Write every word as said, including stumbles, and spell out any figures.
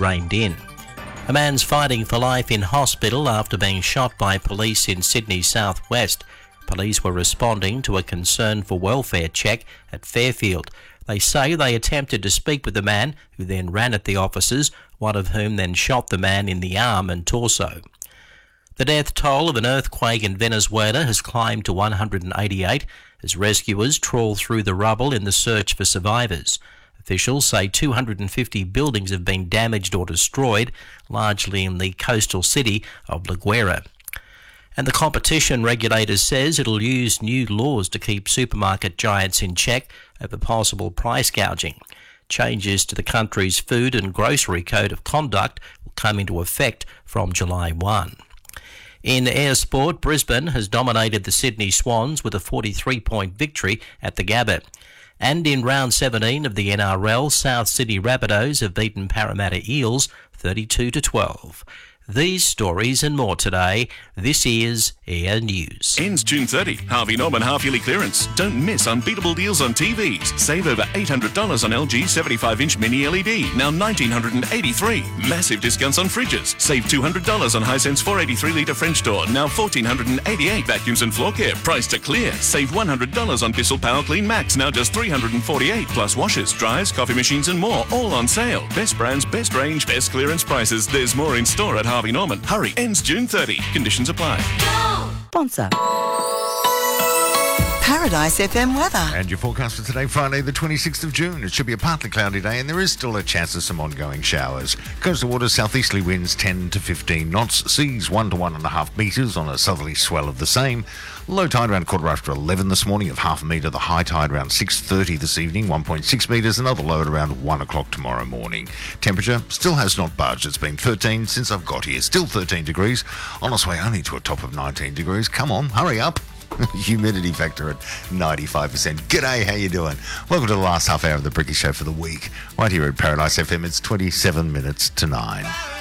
reined in. A man's fighting for life in hospital after being shot by police in Sydney's southwest. Police were responding to a concern for welfare check at Fairfield. They say they attempted to speak with the man, who then ran at the officers, one of whom then shot the man in the arm and torso. The death toll of an earthquake in Venezuela has climbed to one hundred eighty-eight as rescuers trawl through the rubble in the search for survivors. Officials say two hundred fifty buildings have been damaged or destroyed, largely in the coastal city of La Guaira. And the competition regulator says it'll use new laws to keep supermarket giants in check over possible price gouging. Changes to the country's food and grocery code of conduct will come into effect from July first. In air sport, Brisbane has dominated the Sydney Swans with a forty-three point victory at the Gabba. And in round seventeen of the N R L, South Sydney Rabbitohs have beaten Parramatta Eels thirty-two to twelve. These stories and more today. This is Air News. Ends June thirtieth. Harvey Norman half-yearly clearance. Don't miss unbeatable deals on T Vs. Save over eight hundred dollars on L G seventy-five inch mini L E D, now one thousand nine hundred eighty-three dollars. Massive discounts on fridges. Save two hundred dollars on Hisense four eighty-three litre French door, now one thousand four hundred eighty-eight dollars. Vacuums and floor care, priced to clear. Save one hundred dollars on Bissell Power Clean Max, now just three hundred forty-eight dollars. Plus washers, dryers, coffee machines and more, all on sale. Best brands, best range, best clearance prices. There's more in store at Harvey Norman. Hurry, ends June thirtieth. Conditions apply. Sponsor. Paradise F M weather. And your forecast for today, Friday the twenty-sixth of June. It should be a partly cloudy day and there is still a chance of some ongoing showers. Coastal waters, southeasterly winds ten to fifteen knots. Seas one to one and a half metres on a southerly swell of the same. Low tide around quarter after eleven this morning of half a metre. The high tide around six thirty this evening, one point six metres. Another low at around one o'clock tomorrow morning. Temperature still has not budged. It's been thirteen since I've got here. Still thirteen degrees. On its way only to a top of nineteen degrees. Come on, hurry up. Humidity factor at ninety-five percent. G'day, how you doing? Welcome to the last half hour of the Bricky Show for the week. Right here at Paradise F M, it's twenty-seven minutes to nine.